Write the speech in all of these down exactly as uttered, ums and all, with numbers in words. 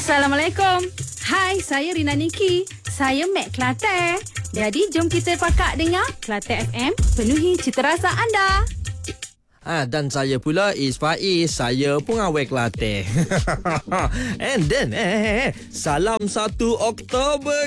Assalamualaikum. Hai, saya Rina Niki. Saya Mek Kelantan. Jadi jom kita pakak dengar Kelantan F M, penuhi cita rasa anda. Ah, dan saya pula Is Faiz. Saya pun awal Kelantan. And then eh, eh, eh, salam satu Oktober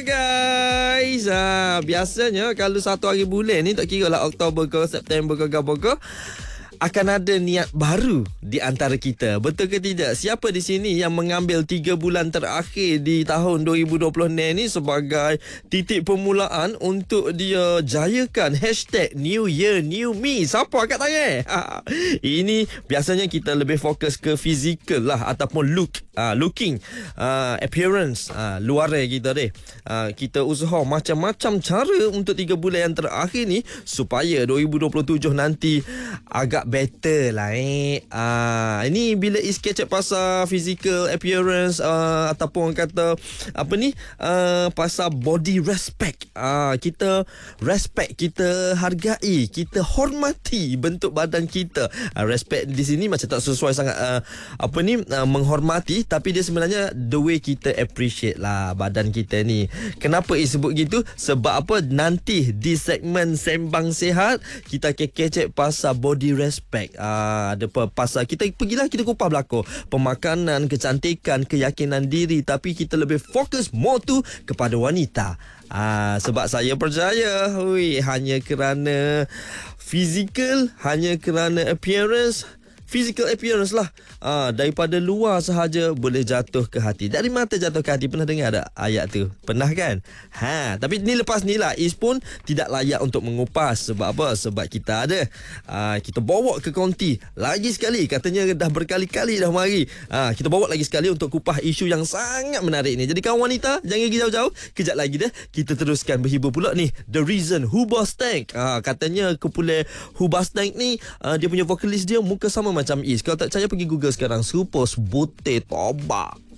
guys. Ah, biasanya kalau satu hari bulan ni, tak kira lah Oktober ke September ke apa ke, akan ada niat baru di antara kita. Betul ke tidak? Siapa di sini yang mengambil tiga bulan terakhir di tahun dua ribu dua puluh enam ni sebagai titik permulaan untuk dia jayakan hashtag New Year New Me? Siapa angkat tangan? Ini biasanya kita lebih fokus ke fizikal lah, ataupun look, uh, looking, uh, appearance, uh, luaran kita deh. Uh, kita usaha macam-macam cara untuk tiga bulan yang terakhir ni supaya dua ribu dua puluh tujuh nanti agak better lah eh. Uh, ini bila Is kecek pasal physical appearance, uh, ataupun kata apa ni, uh, pasal body respect. Uh, kita respect, kita hargai, kita hormati bentuk badan kita. Uh, respect di sini macam tak sesuai sangat uh, apa ni, uh, menghormati, tapi dia sebenarnya the way kita appreciate lah badan kita ni. Kenapa Is sebut gitu? Sebab apa? Nanti di segmen Sembang Sihat kita kecek pasal body respect. Respect. Ah, ada pasal kita pergilah kita kupas belakang pemakanan, kecantikan, keyakinan diri, tapi kita lebih fokus more tu kepada wanita. Ah, sebab saya percaya, hui, hanya kerana physical, hanya kerana appearance, physical appearance lah, ah, daripada luar sahaja boleh jatuh ke hati. Dari mata jatuh ke hati. Pernah dengar tak ayat tu? Pernah kan? Ha, tapi ni lepas ni lah Is pun tidak layak untuk mengupas. Sebab apa? Sebab kita ada, ah, kita bawa ke konti lagi sekali. Katanya dah berkali-kali dah mari. Ah, kita bawa lagi sekali untuk kupas isu yang sangat menarik ni. Jadi kawan wanita, jangan pergi jauh-jauh. Kejap lagi dah kita teruskan berhibur pula ni. The Reason, Hoobastank. Ah, katanya kumpulan Hoobastank ni, ah, dia punya vokalis dia muka sama macam Is. Kalau tak percaya pergi Google sekarang. Super Bote Toba.